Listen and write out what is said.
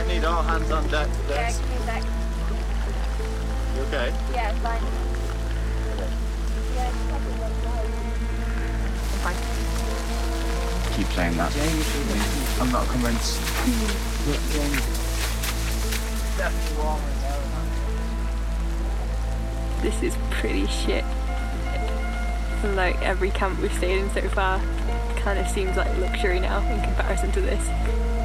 might need all hands on deck for Yeah, this. came back. You okay? Yeah, fine. Yeah, it's fucking fine. Keep saying that. I'm not convinced. This is pretty shit. Like every camp we've stayed in so far kind of seems like luxury now in comparison to this.